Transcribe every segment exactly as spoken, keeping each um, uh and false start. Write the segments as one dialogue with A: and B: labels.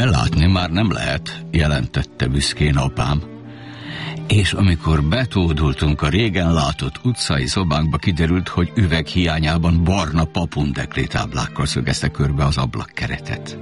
A: Belátni már nem lehet, jelentette büszkén apám. És amikor betódultunk a régen látott utcai szobánkba, kiderült, hogy üveg hiányában barna papundekli táblákkal szögezte körbe az ablakkeretet.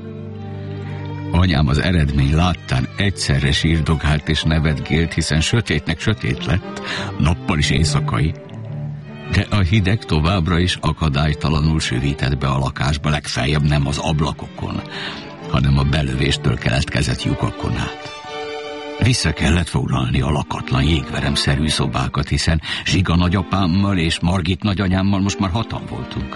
A: Anyám az eredmény láttán egyszerre sírdogált és nevetgélt, hiszen sötétnek sötét lett, nappal is éjszakai. De a hideg továbbra is akadálytalanul sűvített be a lakásba, legfeljebb nem az ablakokon, hanem a belövéstől keletkezett lyukakon át. Vissza kellett foglalni a lakatlan jégveremszerű szobákat, hiszen Zsiga nagyapámmal és Margit nagyanyámmal most már hatan voltunk.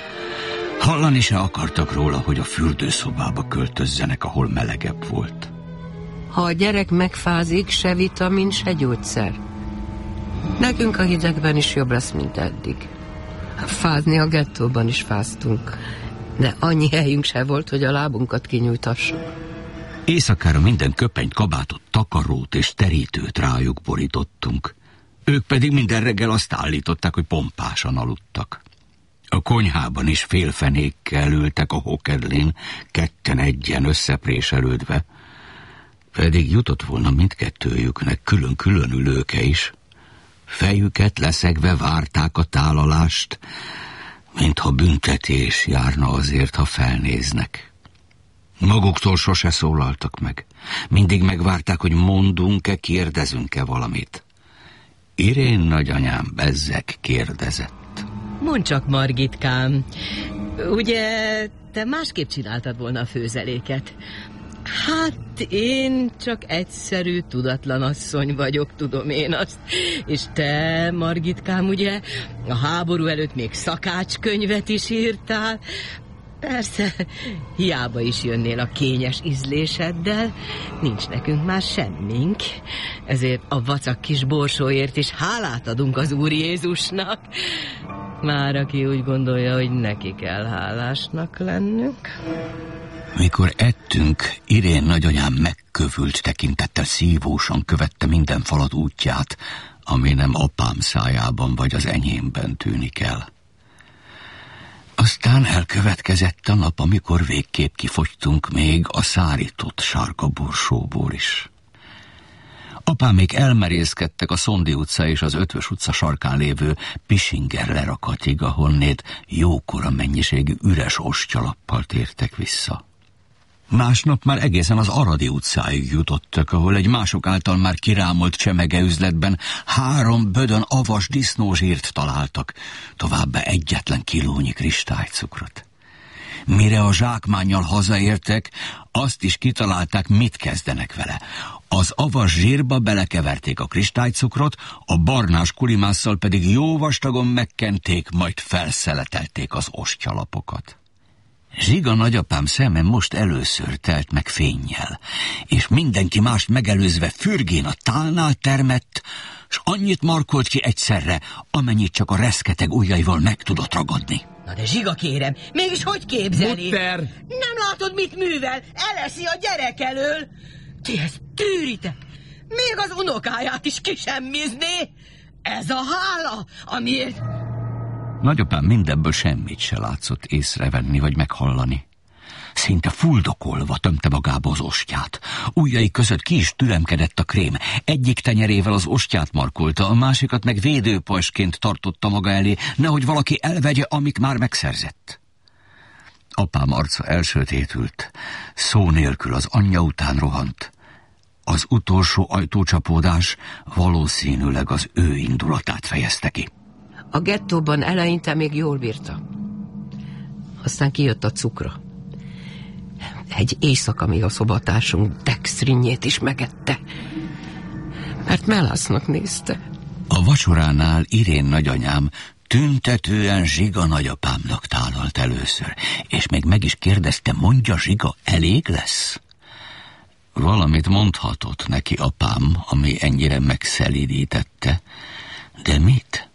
A: Hallani se akartak róla, hogy a fürdőszobába költözzenek, ahol melegebb volt.
B: Ha a gyerek megfázik, se vitamin, se gyógyszer. Nekünk a hidegben is jobb lesz, mint eddig. Fázni a gettóban is fáztunk, de annyi helyünk se volt, hogy a lábunkat kinyújtassuk.
A: Éjszakára minden köpenyt, kabátot, takarót és terítőt rájuk borítottunk. Ők pedig minden reggel azt állították, hogy pompásan aludtak. A konyhában is félfenékkel ültek a hokedlin, ketten egyen összepréselődve. Pedig jutott volna mindkettőjüknek külön-külön ülőke is. Fejüket leszegve várták a tálalást, mintha büntetés járna azért, ha felnéznek. Maguktól sose szólaltak meg. Mindig megvárták, hogy mondunk-e, kérdezünk-e valamit. Irén nagyanyám bezzeg kérdezett.
C: Mondd csak, Margitkám, ugye te másképp csináltad volna a főzeléket? Hát én csak egyszerű, tudatlan asszony vagyok, tudom én azt. És te, Margitkám, ugye a háború előtt még szakácskönyvet is írtál. Persze, hiába is jönnél a kényes ízléseddel, nincs nekünk már semmink. Ezért a vacak kis borsóért is hálát adunk az Úr Jézusnak. Már aki úgy gondolja, hogy neki kell hálásnak lennünk.
A: Mikor ettünk, Irén nagyanyám megkövült tekintettel szívósan követte minden falat útját, ami nem apám szájában vagy az enyémben tűnik el. Aztán elkövetkezett a nap, amikor végképp kifogytunk még a szárított sárga borsóból is. Apámék elmerészkedtek a Szondi utca és az Ötvös utca sarkán lévő Pisinger lerakatig, ahonnét jókora mennyiségű üres ostyalappal tértek vissza. Másnap már egészen az Aradi utcáig jutottak, ahol egy mások által már kirámolt csemege üzletben három bödön avas disznózsírt találtak, továbbá egyetlen kilónyi kristálycukrot. Mire a zsákmánnyal hazaértek, azt is kitalálták, mit kezdenek vele. Az avas zsírba belekeverték a kristálycukrot, a barnás kulimásszal pedig jó vastagon megkenték, majd felszeletelték az ostyalapokat. Zsiga nagyapám szeme most először telt meg fénnyel, és mindenki mást megelőzve fürgén a tálnál termett, s annyit markolt ki egyszerre, amennyit csak a reszketeg ujjaival meg tudott ragadni.
C: Na de Zsiga, kérem, mégis hogy képzeli?
D: Mutter!
C: Nem látod, mit művel? Eleszi a gyerek elől. Ti ezt tűritek? Még az unokáját is kisemmizné? Ez a hála, amiért...
A: Nagyapám mindebből semmit se látszott észrevenni vagy meghallani. Szinte fuldokolva tömte magába az ostját. Ujjai között ki is türemkedett a krém. Egyik tenyerével az ostját markolta, a másikat meg védőpajsként tartotta maga elé, nehogy valaki elvegye, amit már megszerzett. Apám arca elsötétült, szó nélkül az anyja után rohant. Az utolsó ajtócsapódás valószínűleg az ő indulatát fejezte ki.
B: A gettóban eleinte még jól bírta. Aztán kijött a cukra. Egy éjszaka még a szobatársunk dextrinjét is megette, mert melásznak nézte.
A: A vacsoránál Irén nagyanyám tüntetően Zsiga nagyapámnak tálalt először, és még meg is kérdezte, mondja Zsiga, elég lesz? Valamit mondhatott neki apám, ami ennyire megszelídítette, de mit?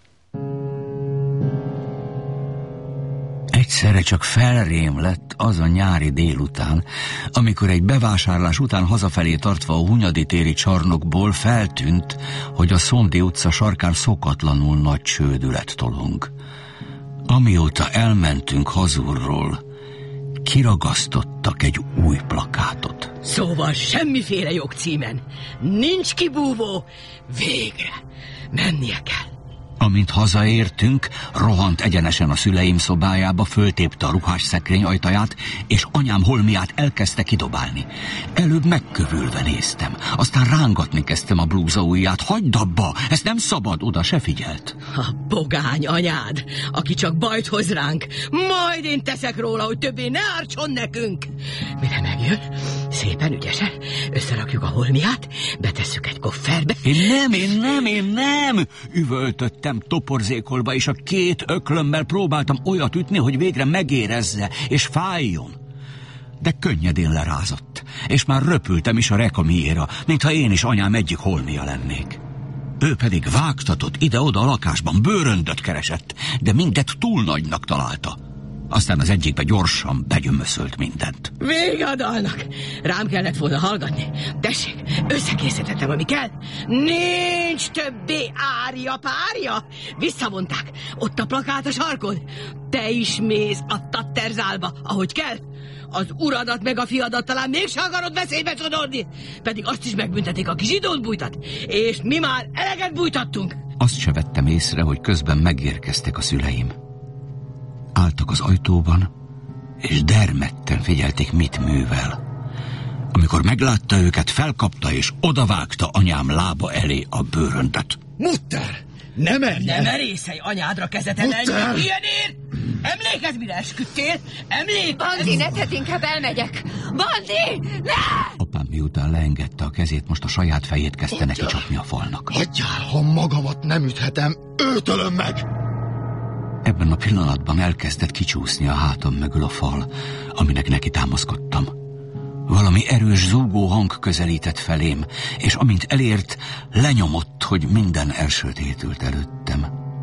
A: Egyszerre csak felrém lett az a nyári délután, amikor egy bevásárlás után hazafelé tartva a Hunyadi téri csarnokból feltűnt, hogy a Szondi utca sarkán szokatlanul nagy csődület tolong. Amióta elmentünk hazulról, kiragasztottak egy új plakátot.
C: Szóval semmiféle jogcímen, nincs kibúvó, végre mennie kell.
A: Amint hazaértünk, rohant egyenesen a szüleim szobájába, föltépte a ruhásszekrény ajtaját, és anyám holmiát elkezdte kidobálni. Előbb megkövülve néztem, aztán rángatni kezdtem a blúza ujját. Hagyd abba, ezt nem szabad, oda se figyelt.
C: A pogány anyád, aki csak bajt hoz ránk, majd én teszek róla, hogy többé ne ártson nekünk. Mire megjön, szépen ügyesen összerakjuk a holmiát, betesszük egy kofferbe.
A: Én nem, én nem, én nem, üvöltöttem toporzékolva, és a két öklömmel próbáltam olyat ütni, hogy végre megérezze, és fájjon. De könnyedén lerázott, és már röpültem is a rekamiéra, mintha én is anyám egyik holmia lennék. Ő pedig vágtatott ide-oda a lakásban, bőröndöt keresett, de mindet túl nagynak találta. Aztán az egyikbe gyorsan begyömöszölt mindent.
C: Vége a dalnak! Rám kellett volna hallgatni. Tessék, összekészítettem, ami kell. Nincs többé árja-párja. Visszavonták. Ott a plakát a sarkon. Te is mész a tatterzálba, ahogy kell. Az uradat meg a fiadat talán mégsem akarod veszélybe sodorni. Pedig azt is megbüntetik, aki zsidót bújtat. És mi már eleget bújtattunk.
A: Azt se vettem észre, hogy közben megérkeztek a szüleim. Álltak az ajtóban, és dermedten figyelték, mit művel. Amikor meglátta őket, felkapta és odavágta anyám lába elé a bőröndöt.
D: Mutter! Nem merj!
C: Nem merészelj anyádra kezet emelni, ilyenért! Emlékezz, mire esküdtél? Emlékezz!
E: Bandi, ne tedd, inkább elmegyek! Bandi, ne!
A: Apám miután leengedte a kezét, most a saját fejét kezdte neki csapni a falnak.
D: Hagyjál, ha magamat nem üthetem, őt ölöm meg!
A: Ebben a pillanatban elkezdett kicsúszni a hátam mögül a fal, aminek neki támaszkodtam. Valami erős zúgó hang közelített felém, és amint elért, lenyomott, hogy minden elsötétült előttem.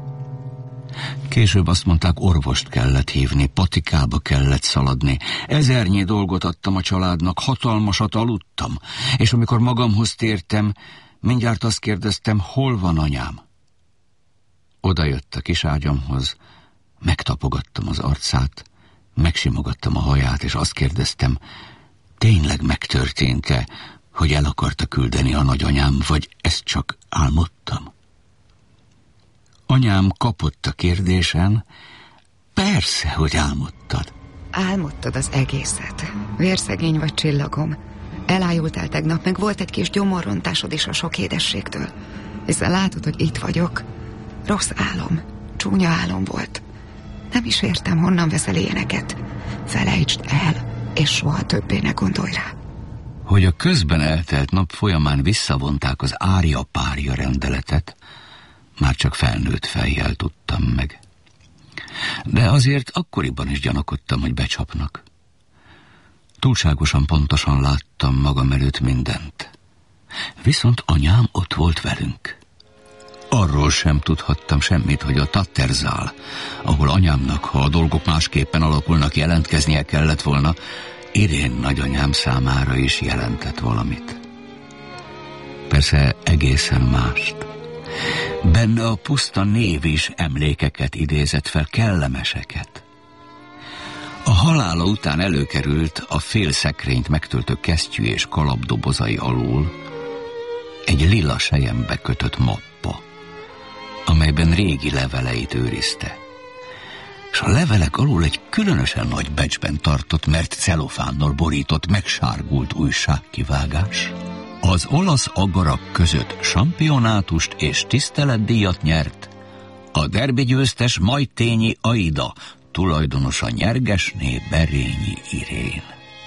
A: Később azt mondták, orvost kellett hívni, patikába kellett szaladni. Ezernyi dolgot adtam a családnak, hatalmasat aludtam, és amikor magamhoz tértem, mindjárt azt kérdeztem, hol van anyám? Oda jött a kis ágyamhoz, megtapogattam az arcát, megsimogattam a haját, és azt kérdeztem, tényleg megtörtént-e, hogy el akarta küldeni a nagyanyám, vagy ezt csak álmodtam? Anyám kapott a kérdésen, persze, hogy álmodtad.
E: Álmodtad az egészet. Vérszegény vagy csillagom. Elájultál tegnap, meg volt egy kis gyomorrontásod is a sok édességtől. Hiszen látod, hogy itt vagyok. Rossz álom, csúnya álom volt. Nem is értem, honnan veszel ilyeneket. Felejtsd el, és soha többé ne gondolj rá.
A: Hogy a közben eltelt nap folyamán visszavonták az árja-párja rendeletet, már csak felnőtt fejjel tudtam meg. De azért akkoriban is gyanakodtam, hogy becsapnak. Túlságosan pontosan láttam magam előtt mindent. Viszont anyám ott volt velünk. Arról sem tudhattam semmit, hogy a Tatterzál, ahol anyámnak, ha a dolgok másképpen alakulnak, jelentkeznie kellett volna, Irén nagyanyám számára is jelentett valamit. Persze egészen mást. Benne a puszta név is emlékeket idézett fel, kellemeseket. A halála után előkerült a fél szekrényt megtöltő kesztyű és kalapdobozai alól egy lila selyembe kötött mappa, amelyben régi leveleit őrizte. És a levelek alól egy különösen nagy becsben tartott, mert celofánnal borított, megsárgult újságkivágás. Az olasz agarak között championátust és tiszteletdíjat nyert a derbi győztes Majtényi Aida, tulajdonosa Nyergesné Berényi Irén.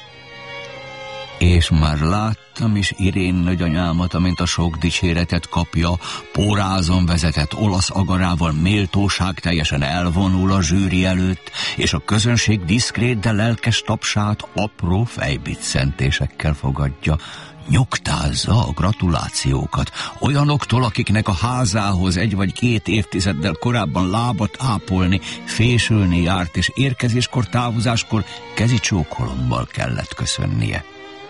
A: És már láttam is Irén nagyanyámat, amint a sok dicséretet kapja, pórázon vezetett olasz agarával méltóság teljesen elvonul a zsűri előtt, és a közönség diszkrét, de lelkes tapsát apró fejbiccentésekkel fogadja, nyugtázza a gratulációkat olyanoktól, akiknek a házához egy vagy két évtizeddel korábban lábat ápolni, fésülni járt, és érkezéskor, távozáskor kezi csókolommal kellett köszönnie.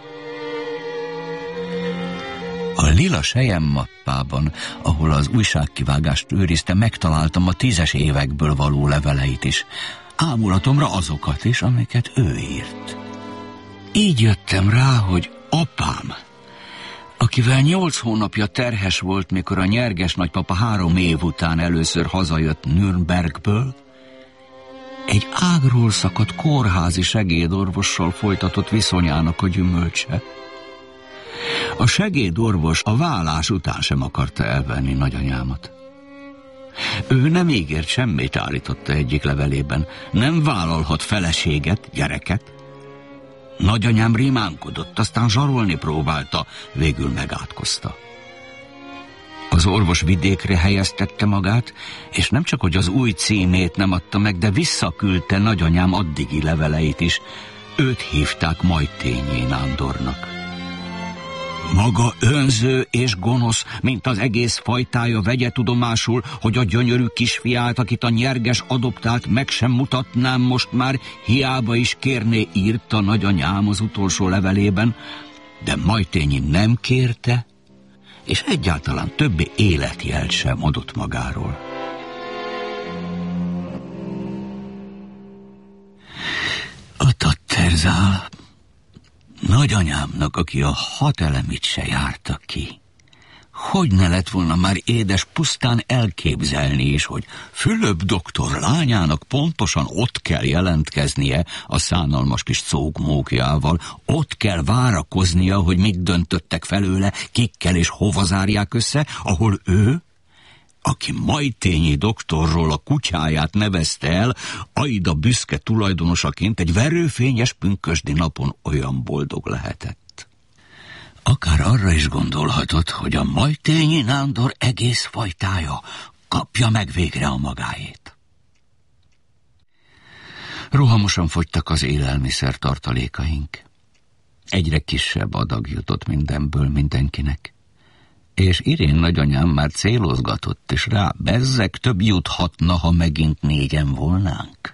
A: A lila selyemmappában, ahol az újságkivágást őrizte, megtaláltam a tízes évekből való leveleit is, ámulatomra azokat is, amiket ő írt. Így jöttem rá, hogy apám, akivel nyolc hónapja terhes volt, mikor a nyerges nagypapa három év után először hazajött Nürnbergből, egy ágról szakadt kórházi segédorvossal folytatott viszonyának a gyümölcse. A segédorvos a válás után sem akarta elvenni nagyanyámat. Ő nem ígért semmit, állította egyik levelében, nem vállalhat feleséget, gyereket. Nagyanyám rimánkodott, aztán zsarolni próbálta, végül megátkozta. Az orvos vidékre helyeztette magát, és nem csak, hogy az új címét nem adta meg, de visszaküldte nagyanyám addigi leveleit is. Őt hívták Majtényi Nándornak. Maga önző és gonosz, mint az egész fajtája, vegye tudomásul, hogy a gyönyörű kisfiát, akit a nyerges adoptált, meg sem mutatnám most már, hiába is kérné, írta nagyanyám az utolsó levelében, de Majtényi nem kérte, és egyáltalán többé életjelt sem adott magáról. A Tattersál nagyanyámnak, aki a hat elemit se járta ki. Hogy ne lett volna már édes pusztán elképzelni is, hogy Fülöp doktor lányának pontosan ott kell jelentkeznie a szánalmas kis cókmókjával, ott kell várakoznia, hogy mit döntöttek felőle, kikkel és hova zárják össze, ahol ő, aki Majtényi doktorról a kutyáját nevezte el, Aida büszke tulajdonosaként egy verőfényes pünkösdi napon olyan boldog lehetett. Akár arra is gondolhatott, hogy a Majtényi Nándor egész fajtája kapja meg végre a magáét. Rohamosan fogytak az élelmiszer tartalékaink. Egyre kisebb adag jutott mindenből mindenkinek. És Irén nagyanyám már célozgatott, és rá bezzeg több juthatna, ha megint négyen volnánk.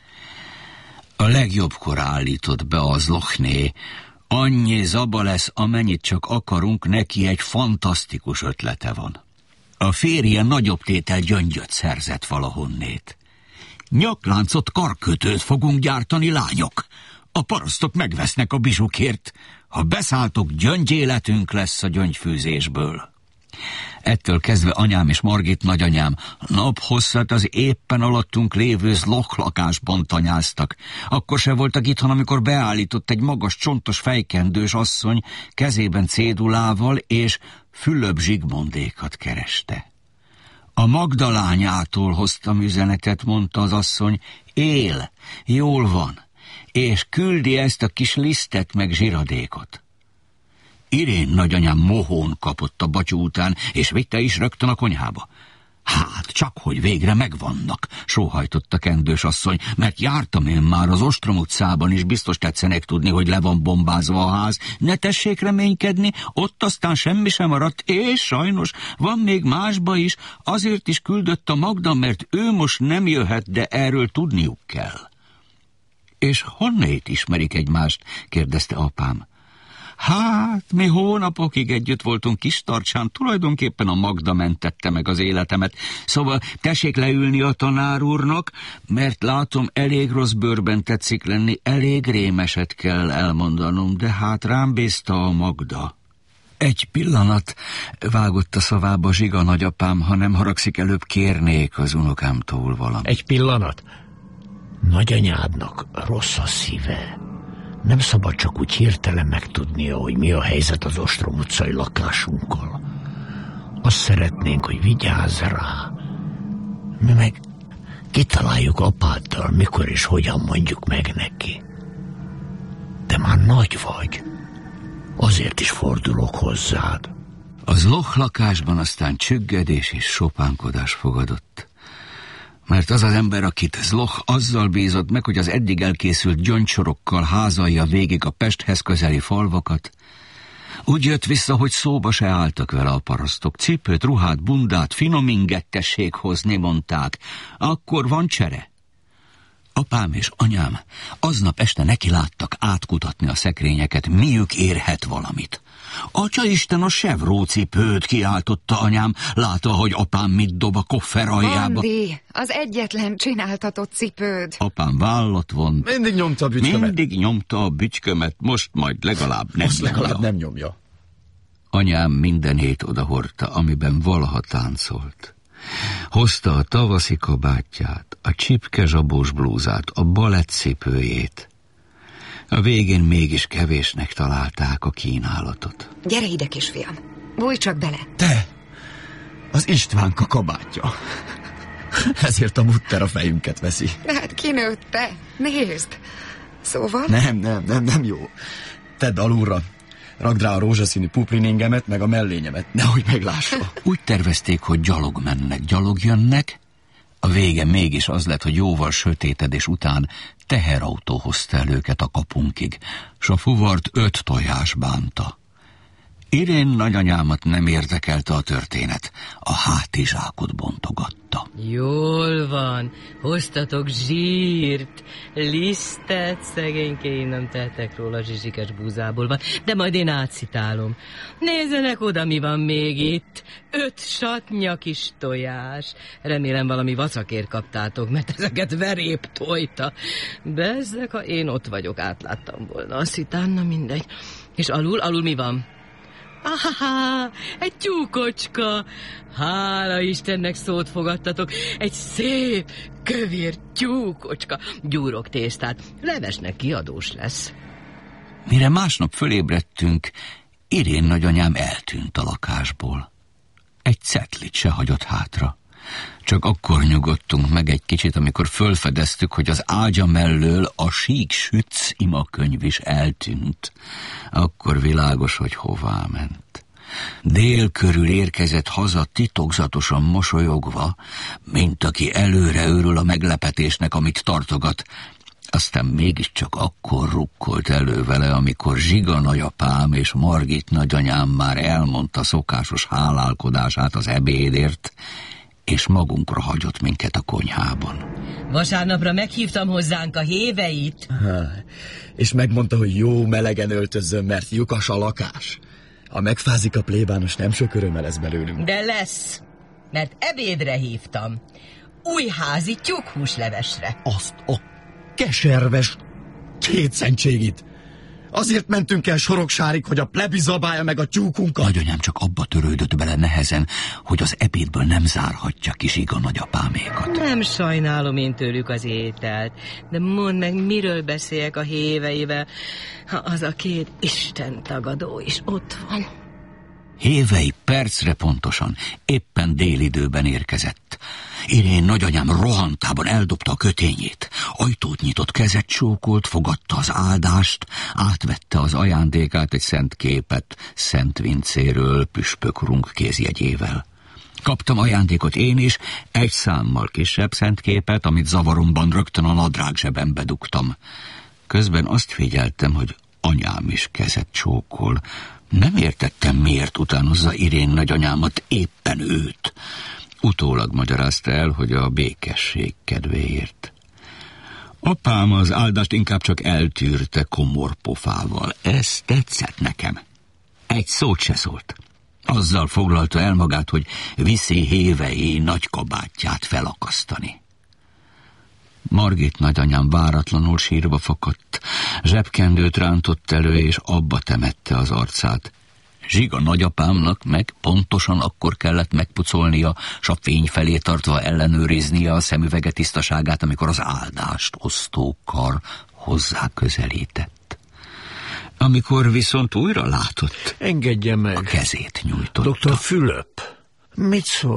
A: A legjobbkor állított be az Lochné, annyi zaba lesz, amennyit csak akarunk, neki egy fantasztikus ötlete van. A férje nagyobb tétel gyöngyöt szerzett valahonnét. Nyakláncot, karkötőt fogunk gyártani, lányok. A parasztok megvesznek a bizsukért. Ha beszálltok, gyöngyéletünk lesz a gyöngyfűzésből. Ettől kezdve anyám és Margit nagyanyám naphosszat az éppen alattunk lévő Zloch lakásban tanyáztak. Akkor se voltak itthon, amikor beállított egy magas, csontos, fejkendős asszony kezében cédulával, és Fülöp Zsigmondékat kereste. A Magda lányától hoztam üzenetet, mondta az asszony, él, jól van, és küldi ezt a kis lisztet meg zsiradékot. Irén nagyanyám mohón kapott a batyú után, és vitte is rögtön a konyhába. Hát, csak hogy végre megvannak, sóhajtott a kendős asszony, mert jártam én már az Ostrom utcában is, biztos tetszenek tudni, hogy le van bombázva a ház. Ne tessék reménykedni, ott aztán semmi sem maradt, és sajnos van még másba is, azért is küldött a Magda, mert ő most nem jöhet, de erről tudniuk kell. És honnét ismerik egymást? Kérdezte apám. Hát, mi hónapokig együtt voltunk Kistarcsán, tulajdonképpen a Magda mentette meg az életemet. Szóval tessék leülni a tanár úrnak, mert látom, elég rossz bőrben tetszik lenni, elég rémeset kell elmondanom, de hát rám bízta a Magda. Egy pillanat, vágott a szavába Zsiga nagyapám, ha nem haragszik, előbb kérnék az unokámtól valamit.
F: Egy pillanat. Nagyanyádnak rossz a szíve. Nem szabad csak úgy hirtelen megtudnia, hogy mi a helyzet az Ostrom utcai lakásunkkal. Azt szeretnénk, hogy vigyázz rá. Mi meg kitaláljuk apáddal, mikor és hogyan mondjuk meg neki. De már nagy vagy. Azért is fordulok hozzád.
A: Az Loch lakásban aztán csüggedés és sopánkodás fogadott. Mert az az ember, akit Zloch azzal bízott meg, hogy az eddig elkészült gyöngysorokkal házalja végig a Pesthez közeli falvakat, úgy jött vissza, hogy szóba se álltak vele a parasztok. Cipőt, ruhát, bundát, finom inget tessék hozni, mondták. Akkor van csere. Apám és anyám aznap este neki láttak átkutatni a szekrényeket, miük érhet valamit. Atyaisten, a sevrócipőt, kiáltotta anyám, látva, hogy apám mit dob a koffer aljába.
E: Andi, az egyetlen csináltatott cipőd.
A: Apám vállat vont.
D: Mindig nyomta a bütykömet.
A: Mindig nyomta a bütykömet, most majd legalább nem
D: Most
A: nyomja.
D: legalább nem nyomja.
A: Anyám mindenét odahordta, amiben valaha táncolt. Hozta a tavaszi kabátját, a csipke zsabós blúzát, a balettcipőjét. A végén mégis kevésnek találták a kínálatot.
E: Gyere ide, kisfiam. Bújj csak bele.
D: Te! Az Istvánka kabátja. Ezért a mutter a fejünket veszi.
E: De hát kinőtte. Nézd. Szóval...
D: Nem, nem, nem, nem jó. Tedd alulra. Rakd rá a rózsaszínű pupriningemet, meg a mellényemet, nehogy meglássa.
A: Úgy tervezték, hogy gyalog mennek, gyalog jönnek, a vége mégis az lett, hogy jóval sötétedés után teherautó hozta el őket a kapunkig, s a fuvart öt tojás bánta. Irén nagyanyámat nem érdekelte a történet, a hátizsákot bontogatta.
C: Jól van, hoztatok zsírt, lisztet, szegénykéim nem tehetek róla, zsizsikes búzából van, de majd én átszitálom. Nézzenek oda, mi van még itt. Öt satnya kis tojás. Remélem valami vacakért kaptátok, mert ezeket verép tojta. Bezzeg, ha én ott vagyok, átláttam volna. Azt hittem, na mindegy. És alul, alul mi van? Aha, egy tyúkocska! Hála Istennek szót fogadtatok, egy szép, kövér tyúkocska, gyúrok tésztát, levesnek kiadós lesz.
A: Mire másnap fölébredtünk, Irén nagyanyám eltűnt a lakásból. Egy cetlit se hagyott hátra. Csak akkor nyugodtunk meg egy kicsit, amikor fölfedeztük, hogy az ágya mellől a Sík Sütz imakönyv is eltűnt. Akkor világos, hogy hová ment. Dél körül érkezett haza titokzatosan mosolyogva, mint aki előre örül a meglepetésnek, amit tartogat. Aztán mégiscsak akkor rukkolt elő vele, amikor Zsiga nagyapám és Margit nagyanyám már elmondta szokásos hálálkodását az ebédért, és magunkra hagyott minket a konyhában.
C: Vasárnapra meghívtam hozzánk a héveit.
D: Há, és megmondta, hogy jó melegen öltözzön, mert lyukas a lakás. Ha megfázik a plébános, nem sok öröme lesz belőlünk.
C: De lesz, mert ebédre hívtam. Új házi tyúkhúslevesre.
D: Azt a keserves kétszentségit. Azért mentünk el Soroksárig, hogy a plebi zabálja meg a tyúkunkat.
A: Nagyanyám csak abba törődött bele nehezen, hogy az ebédből nem zárhatja ki Zsiga nagyapámékat.
C: Nem sajnálom én tőlük az ételt, de mondd meg, miről beszéljek a héveivel, ha az a két istentagadó is ott van.
A: Hévei percre pontosan, éppen délidőben érkezett. Irén nagyanyám rohantában eldobta a kötényét, ajtót nyitott, kezet csókolt, fogadta az áldást, átvette az ajándékát, egy szent képet Szent Vincéről püspökurunk kézjegyével. Kaptam ajándékot én is, egy számmal kisebb szent képet, amit zavaromban rögtön a nadrág zsebembe dugtam. Közben azt figyeltem, hogy anyám is kezet csókol. Nem értettem, miért utánozza Irén nagyanyámat, éppen őt. Utólag magyarázta el, hogy a békesség kedvéért. Apám az áldást inkább csak eltűrte komor pofával. Ez tetszett nekem. Egy szót se szólt. Azzal foglalta el magát, hogy viszi hévei nagy kabátját felakasztani. Margit nagyanyám váratlanul sírva fakadt, zsebkendőt rántott elő, és abba temette az arcát. Zsiga nagyapámnak meg pontosan akkor kellett megpucolnia, s a fény felé tartva ellenőriznie a szemüvege tisztaságát, amikor az áldást osztó kar hozzá közelített. Amikor viszont újra látott,
F: engedje meg.
A: A kezét nyújtotta.
F: doktor Fülöp, mit szól?